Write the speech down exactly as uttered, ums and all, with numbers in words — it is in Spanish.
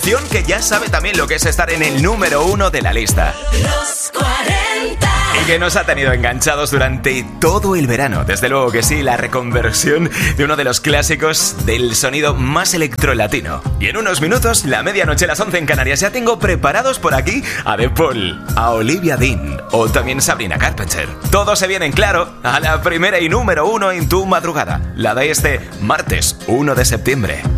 canción que ya sabe también lo que es estar en el número uno de la lista. Los cuarenta. Y que nos ha tenido enganchados durante todo el verano. Desde luego que sí, la reconversión de uno de los clásicos del sonido más electrolatino. Y en unos minutos, la medianoche, las once en Canarias, ya tengo preparados por aquí a The Paul, a Olivia Dean o también Sabrina Carpenter. Todos se vienen, claro, a la primera y número uno en tu madrugada, la de este martes uno de septiembre.